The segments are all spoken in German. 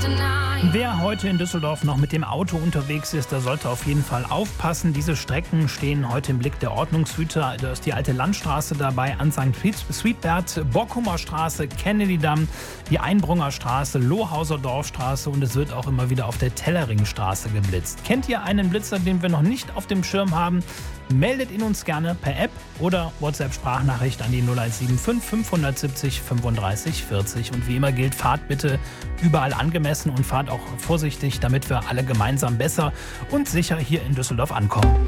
Wer heute in Düsseldorf noch mit dem Auto unterwegs ist, der sollte auf jeden Fall aufpassen. Diese Strecken stehen heute im Blick der Ordnungshüter. Da ist die alte Landstraße dabei, an St. Suitbert, Bockumer Straße, Kennedy-Damm, die Einbrunger Straße, Lohauser Dorfstraße und es wird auch immer wieder auf der Telleringstraße geblitzt. Kennt ihr einen Blitzer, den wir noch nicht auf dem Schirm haben? Meldet ihn uns gerne per App oder WhatsApp-Sprachnachricht an die 0175 570 35 40. Und wie immer gilt, fahrt bitte überall angemessen und fahrt auch vorsichtig, damit wir alle gemeinsam besser und sicher hier in Düsseldorf ankommen.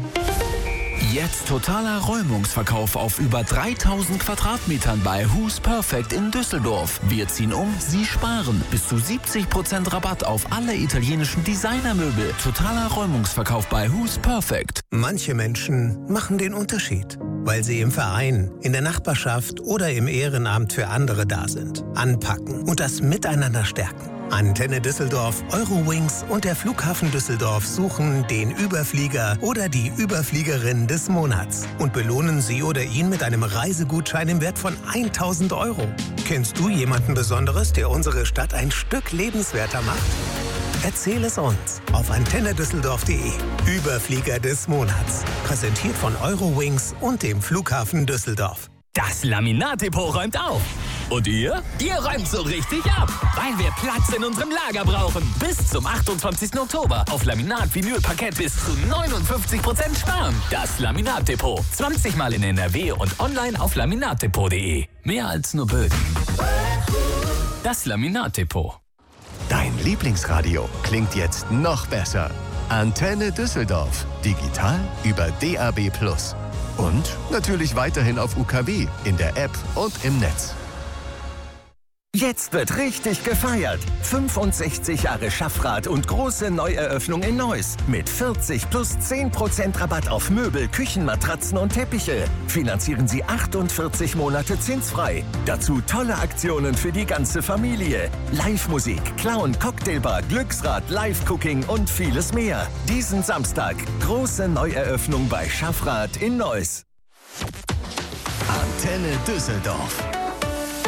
Jetzt totaler Räumungsverkauf auf über 3000 Quadratmetern bei Who's Perfect in Düsseldorf. Wir ziehen um, Sie sparen. Bis zu 70% Rabatt auf alle italienischen Designermöbel. Totaler Räumungsverkauf bei Who's Perfect. Manche Menschen machen den Unterschied, weil sie im Verein, in der Nachbarschaft oder im Ehrenamt für andere da sind. Anpacken und das Miteinander stärken. Antenne Düsseldorf, Eurowings und der Flughafen Düsseldorf suchen den Überflieger oder die Überfliegerin des Monats und belohnen sie oder ihn mit einem Reisegutschein im Wert von 1000 €. Kennst du jemanden Besonderes, der unsere Stadt ein Stück lebenswerter macht? Erzähl es uns auf antennedüsseldorf.de. Überflieger des Monats. Präsentiert von Eurowings und dem Flughafen Düsseldorf. Das Laminat-Depot räumt auf. Und ihr? Ihr räumt so richtig ab, weil wir Platz in unserem Lager brauchen. Bis zum 28. Oktober auf Laminat, Vinyl, Parkett bis zu 59% sparen. Das Laminat-Depot. 20 Mal in NRW und online auf laminatdepot.de. Mehr als nur Böden. Das Laminat-Depot. Dein Lieblingsradio klingt jetzt noch besser. Antenne Düsseldorf. Digital über DAB+. Und natürlich weiterhin auf UKW, in der App und im Netz. Jetzt wird richtig gefeiert. 65 Jahre Schaffrath und große Neueröffnung in Neuss. Mit 40 plus 10% Rabatt auf Möbel, Küchenmatratzen und Teppiche. Finanzieren Sie 48 Monate zinsfrei. Dazu tolle Aktionen für die ganze Familie. Live-Musik, Clown, Cocktailbar, Glücksrad, Live-Cooking und vieles mehr. Diesen Samstag große Neueröffnung bei Schaffrath in Neuss. Antenne Düsseldorf.